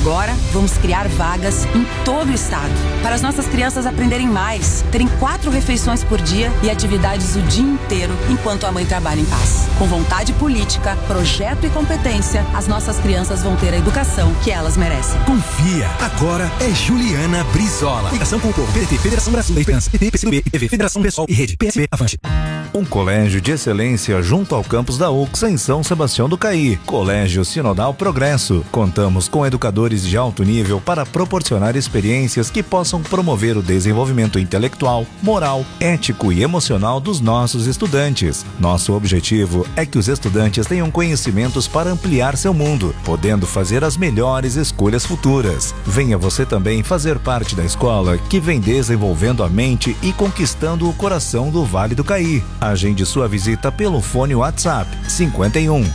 Agora, vamos criar vagas em todo o estado, para as nossas crianças aprenderem mais, terem 4 refeições por dia e atividades o dia inteiro, enquanto a mãe trabalha em paz. Com vontade política, projeto e competência, as nossas crianças vão ter a educação que elas merecem. Confia, agora é Juliana Brizola. Ligação com o povo. PDT, Federação Brasil da Esperança, PT, PCdoB, TV, Federação Pessoal e Rede, PSB, Avante. Um colégio de excelência junto ao campus da UX em São Sebastião do Caí. Colégio Sinodal Progresso. Contamos com educadores de alto nível para proporcionar experiências que possam promover o desenvolvimento intelectual, moral, ético e emocional dos nossos estudantes. Nosso objetivo é que os estudantes tenham conhecimentos para ampliar seu mundo, podendo fazer as melhores escolhas futuras. Venha você também fazer parte da escola que vem desenvolvendo a mente e conquistando o coração do Vale do Caí. Agende sua visita pelo fone WhatsApp 51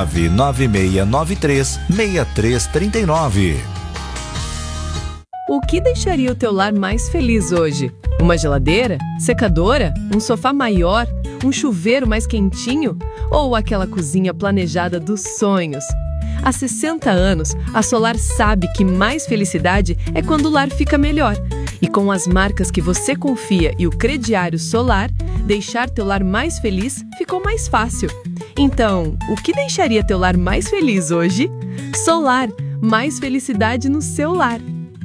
99693 6339. O que deixaria o teu lar mais feliz hoje? Uma geladeira? Secadora? Um sofá maior? Um chuveiro mais quentinho? Ou aquela cozinha planejada dos sonhos? Há 60 anos, a Solar sabe que mais felicidade é quando o lar fica melhor. E com as marcas que você confia e o crediário Solar, deixar teu lar mais feliz ficou mais fácil. Então, o que deixaria teu lar mais feliz hoje? Solar, mais felicidade no seu lar.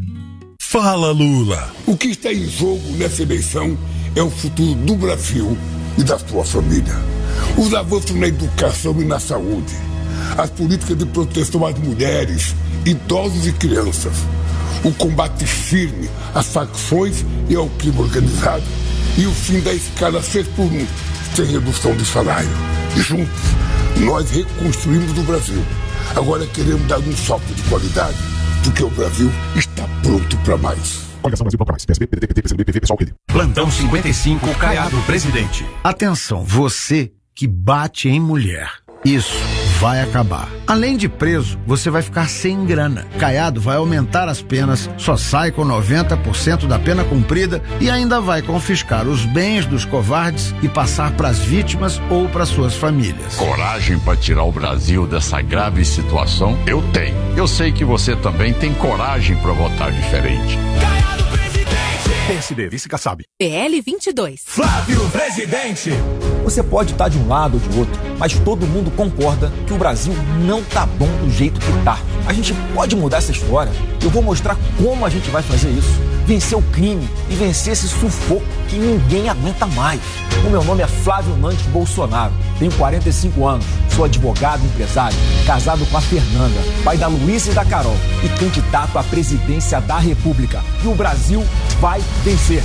Fala, Lula! O que está em jogo nessa eleição é o futuro do Brasil e da sua família. Os avanços na educação e na saúde, as políticas de proteção às mulheres, idosos e crianças, o combate firme às facções e ao crime organizado e o fim da escala 6x1 sem redução de salário. Juntos, nós reconstruímos o Brasil. Agora queremos dar um salto de qualidade, porque o Brasil está pronto para mais. Coligação Brasil para mais. PSB, PDT, PT, PCdoB, PV, Pessoal, PD. Plantão 55, Caiado, presidente. Atenção, você que bate em mulher. Isso vai acabar. Além de preso, você vai ficar sem grana. Caiado vai aumentar as penas, só sai com 90% da pena cumprida e ainda vai confiscar os bens dos covardes e passar para as vítimas ou para suas famílias. Coragem para tirar o Brasil dessa grave situação? Eu tenho. Eu sei que você também tem coragem para votar diferente. Caiado presidente! PSD, vice Kassab. PL 22. Flávio presidente! Você pode estar de um lado ou de outro, mas todo mundo concorda que o Brasil não tá bom do jeito que tá. A gente pode mudar essa história. Eu vou mostrar como a gente vai fazer isso. Vencer o crime e vencer esse sufoco que ninguém aguenta mais. O meu nome é Flávio Nantes Bolsonaro. Tenho 45 anos, sou advogado e empresário, casado com a Fernanda, pai da Luísa e da Carol e candidato à presidência da República. E o Brasil vai vencer.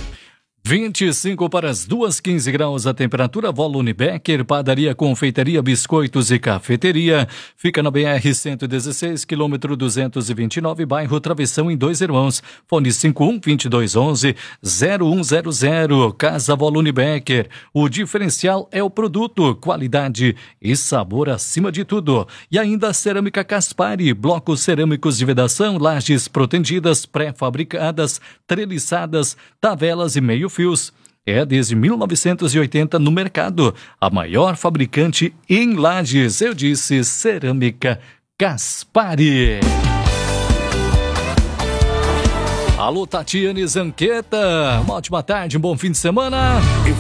25 para as 2:15 graus a temperatura. Volume Becker, padaria, confeitaria, biscoitos e cafeteria. Fica na BR-116, quilômetro 229, bairro Travessão, em Dois Irmãos. Fone 51-2211-0100. Casa Volume Becker. O diferencial é o produto, qualidade e sabor acima de tudo. E ainda Cerâmica Caspari, blocos cerâmicos de vedação, lajes protendidas, pré-fabricadas, treliçadas, tavelas e meio-fios. É desde 1980 no mercado. A maior fabricante em lajes. Eu disse Cerâmica Caspari. Alô, Tatiane Zanqueta. Uma ótima tarde, um bom fim de semana.